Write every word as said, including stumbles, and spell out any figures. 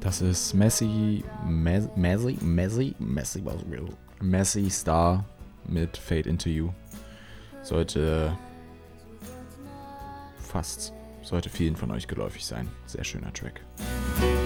Das ist Messi, Mes- Messi, Messi, Messi, was will. Messi Star mit Fade Into You. Sollte fast, sollte vielen von euch geläufig sein. Sehr schöner Track.